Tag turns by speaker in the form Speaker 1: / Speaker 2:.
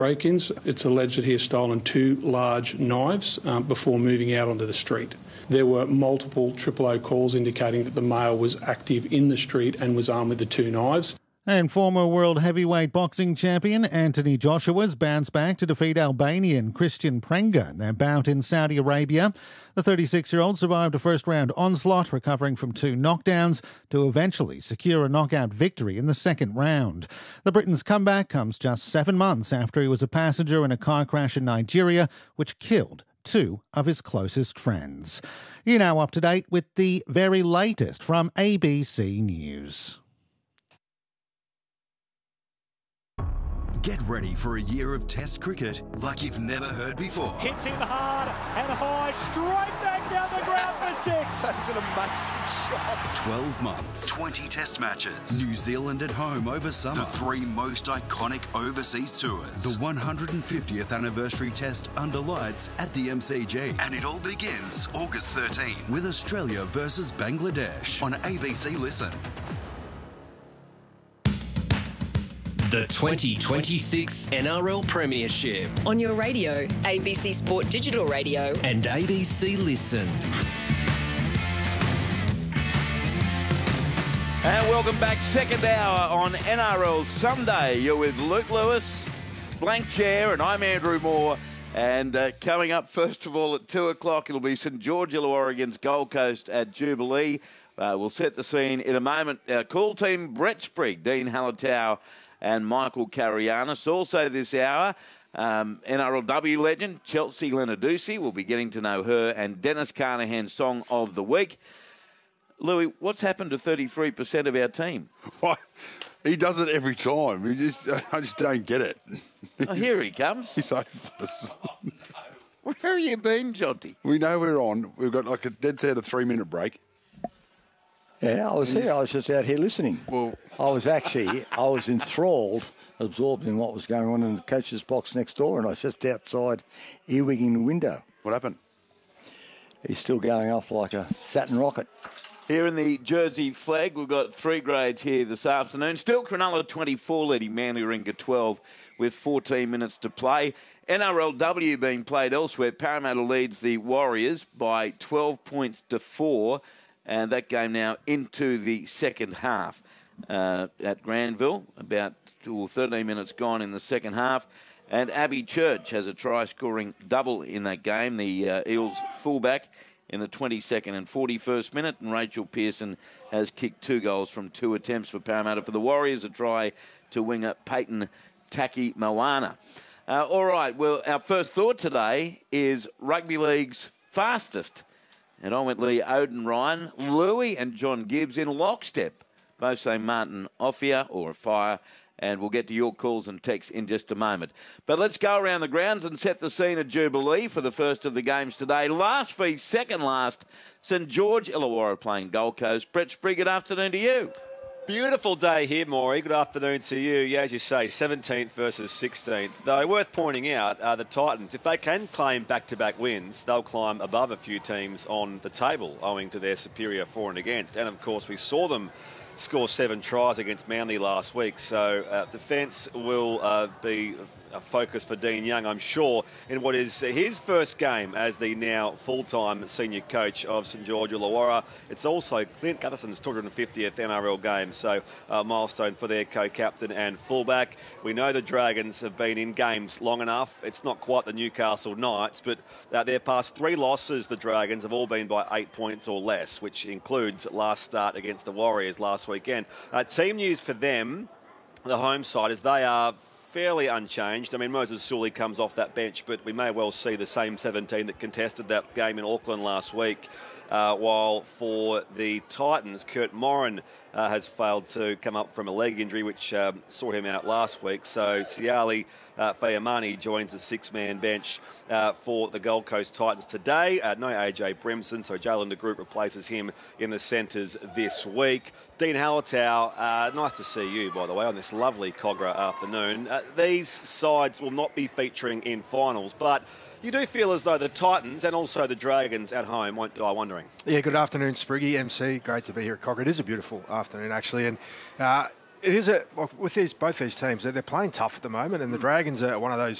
Speaker 1: break-ins. It's alleged that he has stolen 2 large knives before moving out onto the street. There were multiple O calls indicating that the male was active in the street and was armed with the 2 knives.
Speaker 2: And former world heavyweight boxing champion Anthony Joshua's bounced back to defeat Albanian Christian Prenga in their bout in Saudi Arabia. The 36-year-old survived a first-round onslaught, recovering from 2 knockdowns to eventually secure a knockout victory in the second round. The Briton's comeback comes just 7 months after he was a passenger in a car crash in Nigeria, which killed 2 of his closest friends. You're now up to date with the very latest from ABC News.
Speaker 3: Get ready for a year of Test cricket like you've never heard before.
Speaker 4: Hits him hard and high, straight back down the ground for 6.
Speaker 3: That's an amazing shot. 12 months, 20 Test matches. New Zealand at home over summer. The 3 most iconic overseas tours. The 150th anniversary Test under lights at the MCG. And it all begins August 13 with Australia versus Bangladesh on ABC Listen.
Speaker 5: The 2026 NRL Premiership.
Speaker 6: On your radio, ABC Sport Digital Radio.
Speaker 5: And ABC Listen.
Speaker 7: And welcome back, second hour on NRL Sunday. You're with Luke Lewis, Blank Chair, and I'm Andrew Moore. And coming up, first of all, at 2 o'clock, it'll be St George Illawarra against Gold Coast at Jubilee. We'll set the scene in a moment. Our call team, Brett Sprigg, Dean Hallertau, and Michael Carianis. Also this hour, NRLW legend Chelsea Lenarduzzi. We'll be getting to know her, and Dennis Carnahan's Song of the Week. Louis, what's happened to 33% of our team?
Speaker 8: What? He does it every time. I just don't get it.
Speaker 7: Oh, here he comes.
Speaker 8: He's hopeless.
Speaker 7: Where have you been, Jonty?
Speaker 8: We know we're on. We've got like a dead set of 3-minute break.
Speaker 9: Yeah, I was here. I was just out here listening.
Speaker 8: Well,
Speaker 9: I was enthralled, absorbed in what was going on in the coach's box next door, and I was just outside earwigging the window.
Speaker 8: What happened?
Speaker 9: He's still going off like a Saturn rocket.
Speaker 7: Here in the Jersey flag, we've got 3 grades here this afternoon. Still Cronulla 24 leading Manly Warringah 12 with 14 minutes to play. NRLW being played elsewhere. Parramatta leads the Warriors by 12 points to 4. And that game now into the second half at Granville. About 13 minutes gone in the second half. And Abby Church has a try-scoring double in that game. The Eels fullback in the 22nd and 41st minute. And Rachel Pearson has kicked 2 goals from 2 attempts for Parramatta. For the Warriors, a try to winger Peyton Taki Moana. All right, well, our first thought today is Rugby League's fastest. And I went Lee Oden-Ryan, Louis and John Gibbs in lockstep. Both say Martin Offia or Fire, and we'll get to your calls and texts in just a moment. But let's go around the grounds and set the scene at Jubilee for the first of the games today. Last week, second last, St George Illawarra playing Gold Coast. Brett Sprigg, good afternoon to you.
Speaker 10: Beautiful day here, Maury. Good afternoon to you. Yeah, as you say, 17th versus 16th. Though worth pointing out, the Titans, if they can claim back-to-back wins, they'll climb above a few teams on the table owing to their superior for and against. And, of course, we saw them score 7 tries against Manly last week. So defence will be a focus for Dean Young, I'm sure, in what is his first game as the now full-time senior coach of St George Illawarra. It's also Clint Gutherson's 250th NRL game, so a milestone for their co-captain and fullback. We know the Dragons have been in games long enough. It's not quite the Newcastle Knights, but their past 3 losses, the Dragons, have all been by 8 points or less, which includes last start against the Warriors last weekend. Team news for them, the home side, is they are fairly unchanged. I mean, Moses Sully comes off that bench, but we may well see the same 17 that contested that game in Auckland last week. While for the Titans, Kurt Morin has failed to come up from a leg injury, which saw him out last week. So Siali Fayamani joins the 6-man bench for the Gold Coast Titans today. No AJ Brimson, so Jalen de Groot replaces him in the centres this week. Dean Hallertau, nice to see you, by the way, on this lovely Cogra afternoon. These sides will not be featuring in finals, but you do feel as though the Titans and also the Dragons at home won't die wondering.
Speaker 11: Yeah, good afternoon, Spriggy, MC. Great to be here at Cogra. It is a beautiful afternoon, actually. And It is with both these teams. They're playing tough at the moment, and the Dragons are one of those